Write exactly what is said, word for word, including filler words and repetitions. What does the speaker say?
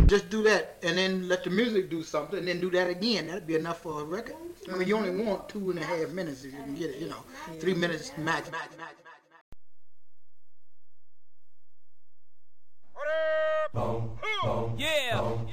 Just do that, and then let the music do something, and then do that again. That'd be enough for a record. I mean, you only want two and a half minutes if you can get it. You know, three minutes max. Yeah.